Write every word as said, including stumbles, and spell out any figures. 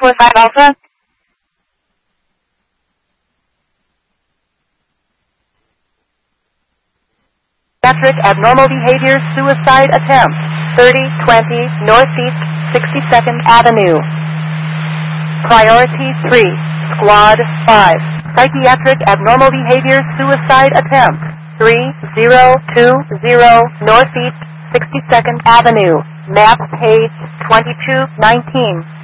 four five Alpha. Pediatric abnormal behavior suicide attempt. thirty twenty Northeast sixty-second Avenue. Priority three. Squad five. Psychiatric abnormal behavior suicide attempt. three zero two zero Northeast sixty-second Avenue. Map page twenty-two nineteen.